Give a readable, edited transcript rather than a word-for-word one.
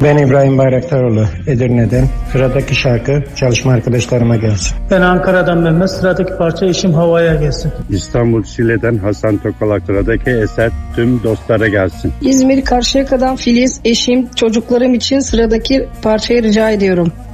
Ben İbrahim Bayraktaroğlu, Edirne'den. Sıradaki şarkı çalışma arkadaşlarıma gelsin. Ben Ankara'dan Mehmet. Sıradaki parça Eşim Havaya gelsin. İstanbul Şile'den Hasan Tokalak. Sıradaki eser tüm dostlara gelsin. İzmir Karşıyaka'dan Filiz, eşim, çocuklarım için sıradaki parçayı rica ediyorum.